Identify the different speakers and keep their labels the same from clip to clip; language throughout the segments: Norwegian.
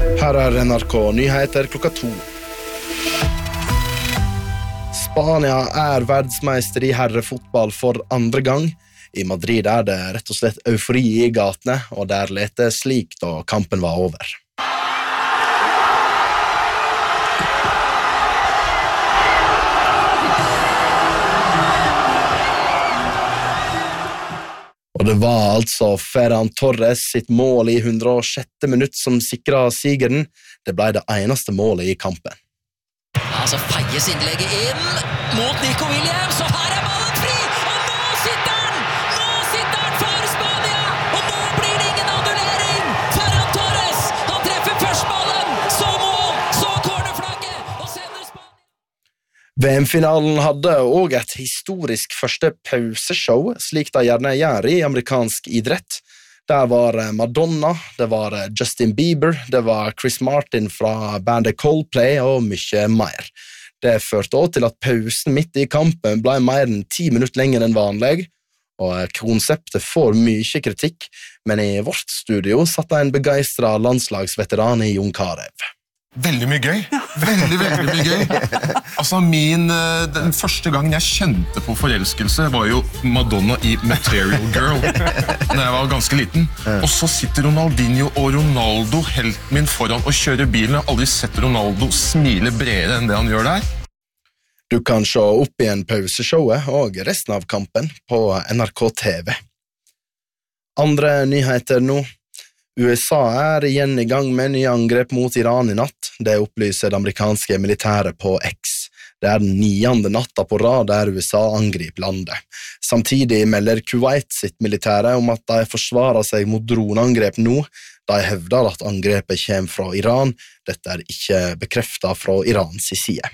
Speaker 1: Her NRK Nyheter klokka 2. Spania verdensmeister i herrefotball for andre gang. I Madrid det rett og slett eufori i gatene, og der lette slik da kampen var over. Og det var altså Ferran Torres sitt mål i 106. minutt som sikret sigeren. Det ble det eneste målet i kampen.
Speaker 2: Så feies innlegget inn mot Nico Williams, og her ballen fri, og nå sitter den! Nå sitter den for Spania, og nå blir det ingen annullering! Ferran Torres, han treffer først ballen, så mål, så cornerflagget, og sender Spania.
Speaker 1: VM-finalen hadde også et historisk første pauseshow, slik de gjerne gjør i amerikansk idrett. Der var Madonna, det var Justin Bieber, det var Chris Martin fra bandet Coldplay og mye mer. Det førte også til at pausen midt i kampen ble mer enn 10 minutter lenger enn vanlig, og konseptet får mye kritikk, men i vårt studio satt en begeistret landslagsveteran i Jon Carew.
Speaker 3: Veldig mye gøy. Veldig mye gøy. Altså den første gangen jeg kjente på forelskelse var jo Madonna i Material Girl, når jeg var ganske liten. Og så sitter Ronaldinho og Ronaldo, helten min, foran og kjører bilen. Jeg har aldri sett Ronaldo smile bredere enn det han gjør der.
Speaker 1: Du kan se opp igjen pauseshowet og resten av kampen på NRK TV. Andre nyheter nå. USA igjen i gang med nye angrep mot Iran i natt. Det opplyser det amerikanske militæret på X. Det den 9. natta på rad der USA angriper landet. Samtidig melder Kuwait sitt militære om at de forsvarer seg mot droneangrep nå. De hevder at angrepet kommer fra Iran. Dette ikke bekreftet fra Irans side.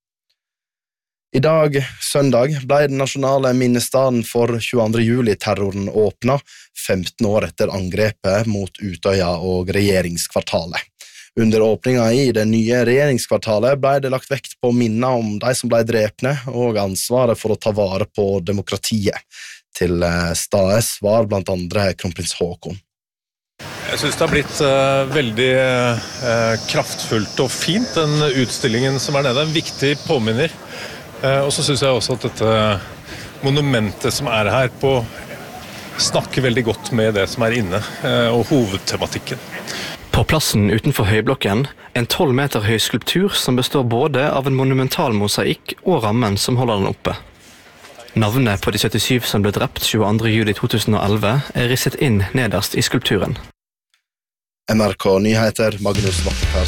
Speaker 1: I dag, søndag, ble den nasjonale minnestaden for 22. juli-terroren åpnet, 15 år etter angrepet mot Utøya og regjeringskvartalet. Under åpningen i det nye regjeringskvartalet ble det lagt vekt på minner om de som ble drepne, og ansvaret for å ta vare på demokratiet. Til stades var blant andre kronprins Haakon.
Speaker 4: Jeg synes det har blitt veldig kraftfullt og fint, den utstillingen som nede. En viktig påminner. Og så synes jeg også at dette monumentet som her snakker veldig godt med det som inne, og hovedtematikken.
Speaker 5: På plassen utenfor høyblokken, en 12 meter høy skulptur som består både av en monumental mosaikk og rammen som holder den oppe. Navnet på de 77 som ble drept 22. juli 2011 risset inn nederst i skulpturen.
Speaker 1: NRK Nyheter, Magnus Vattekar.